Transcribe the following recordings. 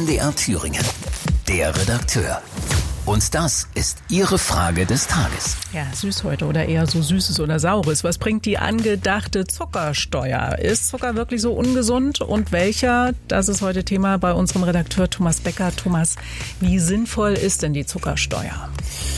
MDR Thüringen. Der Redakteur. Und das ist Ihre Frage des Tages. Ja, süß heute oder eher so Süßes oder Saures. Was bringt die angedachte Zuckersteuer? Ist Zucker wirklich so ungesund und welcher? Das ist heute Thema bei unserem Redakteur Thomas Becker. Thomas, wie sinnvoll ist denn die Zuckersteuer?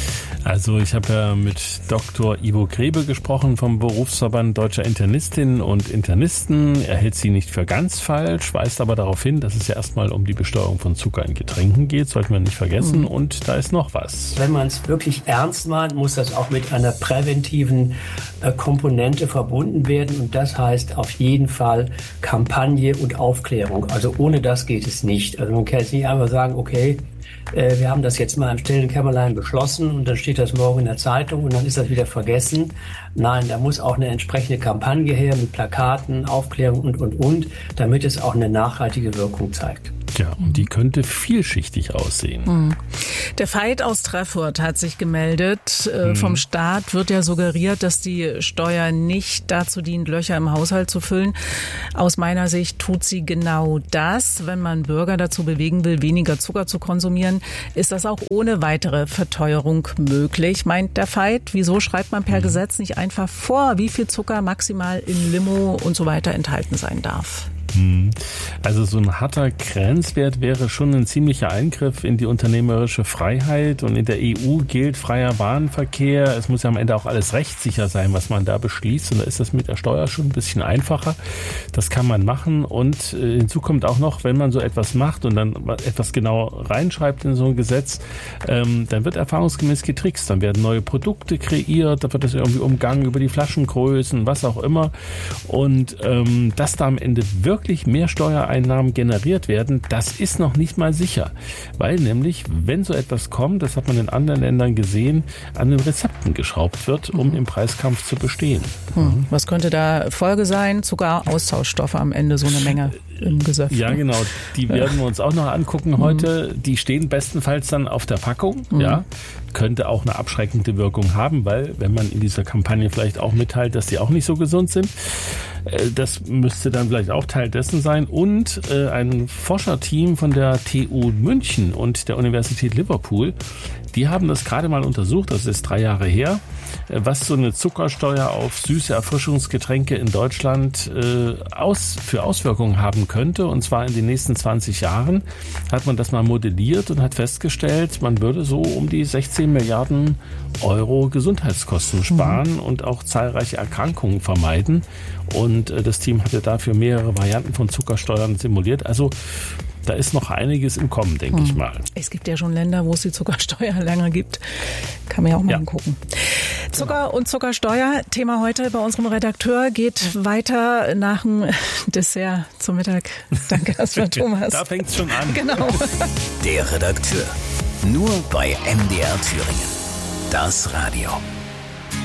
Also ich habe ja mit Dr. Ivo Grebe gesprochen vom Berufsverband Deutscher Internistinnen und Internisten. Er hält sie nicht für ganz falsch, weist aber darauf hin, dass es ja erstmal um die Besteuerung von Zucker in Getränken geht, sollte man nicht vergessen. Und da ist noch was. Wenn man es wirklich ernst meint, muss das auch mit einer präventiven Komponente verbunden werden. Und das heißt auf jeden Fall Kampagne und Aufklärung. Also ohne das geht es nicht. Also man kann jetzt nicht einfach sagen, okay, wir haben das jetzt mal im stillen Kämmerlein beschlossen und dann steht das morgen in der Zeitung und dann ist das wieder vergessen. Nein, da muss auch eine entsprechende Kampagne her mit Plakaten, Aufklärung und, damit es auch eine nachhaltige Wirkung zeigt. Ja, und die könnte vielschichtig aussehen. Der Veit aus Treffurt hat sich gemeldet. Vom Staat wird ja suggeriert, dass die Steuer nicht dazu dient, Löcher im Haushalt zu füllen. Aus meiner Sicht tut sie genau das. Wenn man Bürger dazu bewegen will, weniger Zucker zu konsumieren, ist das auch ohne weitere Verteuerung möglich, meint der Veit. Wieso schreibt man per Gesetz nicht einfach vor, wie viel Zucker maximal in Limo und so weiter enthalten sein darf? Also so ein harter Grenzwert wäre schon ein ziemlicher Eingriff in die unternehmerische Freiheit und in der EU gilt freier Warenverkehr. Es muss ja am Ende auch alles rechtssicher sein, was man da beschließt und da ist das mit der Steuer schon ein bisschen einfacher. Das kann man machen und hinzu kommt auch noch, wenn man so etwas macht und dann etwas genau reinschreibt in so ein Gesetz, dann wird erfahrungsgemäß getrickst, dann werden neue Produkte kreiert, da wird das irgendwie umgangen über die Flaschengrößen, was auch immer und dass da am Ende wirklich mehr Steuereinnahmen generiert werden, das ist noch nicht mal sicher. Weil nämlich, wenn so etwas kommt, das hat man in anderen Ländern gesehen, an den Rezepten geschraubt wird, um im Preiskampf zu bestehen. Was könnte da Folge sein? Sogar Austauschstoffe am Ende, so eine Menge im Gesöff. Ja, genau. Die werden wir uns auch noch angucken heute. Die stehen bestenfalls dann auf der Packung. Ja, könnte auch eine abschreckende Wirkung haben, weil wenn man in dieser Kampagne vielleicht auch mitteilt, dass die auch nicht so gesund sind, das müsste dann vielleicht auch Teil dessen sein. Und ein Forscherteam von der TU München und der Universität Liverpool, die haben das gerade mal untersucht, das ist 3 Jahre her, was so eine Zuckersteuer auf süße Erfrischungsgetränke in Deutschland für Auswirkungen haben könnte. Und zwar in den nächsten 20 Jahren hat man das mal modelliert und hat festgestellt, man würde so um die 16 Milliarden Euro Gesundheitskosten sparen und auch zahlreiche Erkrankungen vermeiden. Und das Team hatte dafür mehrere Varianten von Zuckersteuern simuliert. Also da ist noch einiges im Kommen, denke ich mal. Es gibt ja schon Länder, wo es die Zuckersteuer länger gibt. Kann man ja auch mal angucken. Zucker und Zuckersteuer, Thema heute bei unserem Redakteur, geht weiter nach dem Dessert zum Mittag. Danke erstmal, Thomas. Da fängt's schon an. Genau. Der Redakteur. Nur bei MDR Thüringen. Das Radio.